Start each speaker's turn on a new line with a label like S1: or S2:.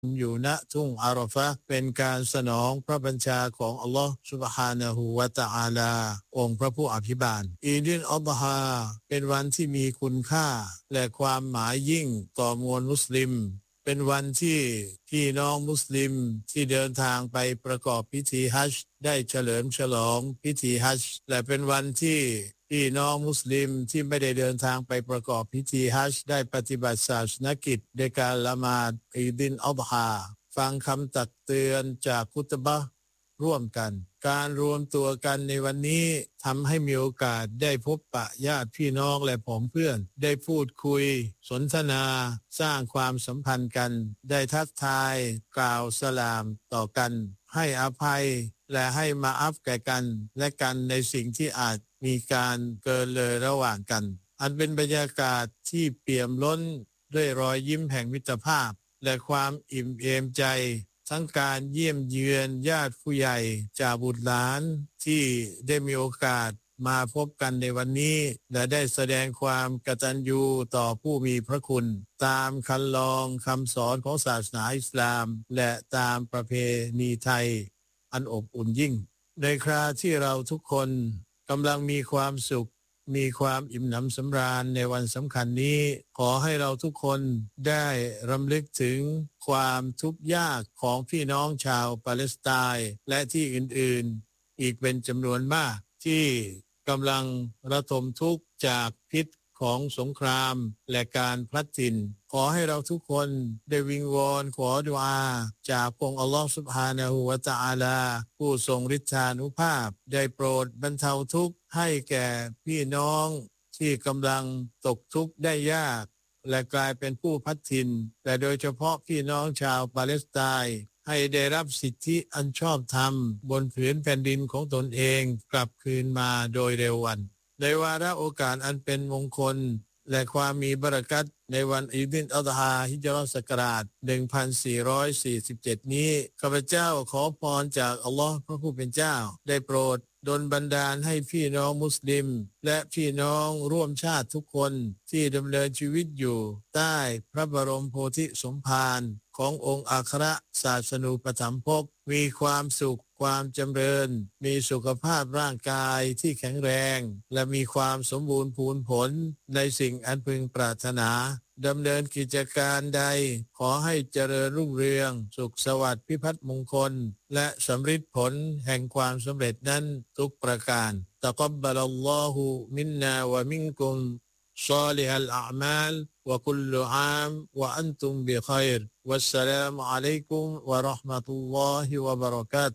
S1: อยู่ณทุ่งอาราฟะห์เป็นการสนองพระบัญชาของอัลลอฮฺซุบฮานะฮูวะตะอาลาองค์พระผู้อภิบาลอีดินอัลฮาเป็นวันที่มีคุณค่าและความหมายยิ่งต่อมวลมุสลิมเป็นวันที่พี่น้องมุสลิมที่เดินทางไปประกอบพิธีฮัจญ์ได้เฉลิมฉลองพิธีฮัจญ์และเป็นวันที่พี่น้องมุสลิมที่ไม่ได้เดินทางไปประกอบพิธีฮัจญ์ได้ปฏิบัติศาสนกิจในการละหมาดอีดินอัลฮาฟังคำตักเตือนจากคุตบะห์ร่วมกันการรวมตัวกันในวันนี้ทำให้มีโอกาสได้พบปะญาติพี่น้องและผองเพื่อนได้พูดคุยสนทนาสร้างความสัมพันธ์กันได้ทักทายกล่าวสลามต่อกันให้อภัยและให้มาอัฟแก่กันและกันในสิ่งที่อาจมีการเกินเลยระหว่างกันอันเป็นบรรยากาศที่เปี่ยมล้นด้วยรอยยิ้มแห่งมิตรภาพและความอิ่มเอมใจทั้งการเยี่ยมเยือนญาติผู้ใหญ่จากบุตรหลานที่ได้มีโอกาสมาพบกันในวันนี้และได้แสดงความกตัญญูต่อผู้มีพระคุณตามคันลองคำสอนของศาสนาอิสลามและตามประเพณีไทยอันอบอุ่นยิ่งในคราที่เราทุกคนกำลังมีความสุขมีความอิ่มหนำสำราญในวันสำคัญนี้ขอให้เราทุกคนได้รำลึกถึงความทุกข์ยากของพี่น้องชาวปาเลสไตน์และที่อื่นๆอีกเป็นจำนวนมากที่กำลังระทมทุกข์จากพิษของสงครามและการพลัดถิ่นขอให้เราทุกคนได้วิงวอนขอดุอาจากองค์อัลลอฮฺซุบฮานะฮูวะตะอาลาผู้ทรงฤทธานุภาพได้โปรดบรรเทาทุกข์ให้แก่พี่น้องที่กำลังตกทุกข์ได้ยากและกลายเป็นผู้พลัดถิ่นแต่โดยเฉพาะพี่น้องชาวปาเลสไตน์ให้ได้รับสิทธิอันชอบธรรมบนผืนแผ่นดินของตนเองกลับคืนมาโดยเร็ววันในวาระโอกาสอันเป็นมงคลและความมีบารอกัตในวันอีดินอัลฮาฮิจเราะห์ศักราช 1447 นี้ข้าพเจ้าขอพรจากอัลลอฮ์พระผู้เป็นเจ้าได้โปรดดลบันดาลให้พี่น้องมุสลิมและพี่น้องร่วมชาติทุกคนที่ดำเนินชีวิตอยู่ใต้พระบรมโพธิสมภารขององค์อัครศาสนูปถัมภกมีความสุขความจำเริญมีสุขภาพร่างกายที่แข็งแรงและมีความสมบูรณ์พูนผลในสิ่งอันพึงปรารถนาดำเนินกิจการใดขอให้เจริญรุ่งเรืองสุขสวัสดิ์พิพัฒน์มงคลและสำฤทธิ์ผลแห่งความสำเร็จนั้นทุกประการตะกับบะลัลลอฮุมินนาวะมินกุมصالح الأعمال وكل عام وأنتم بخير والسلام عليكم ورحمة الله وبركاته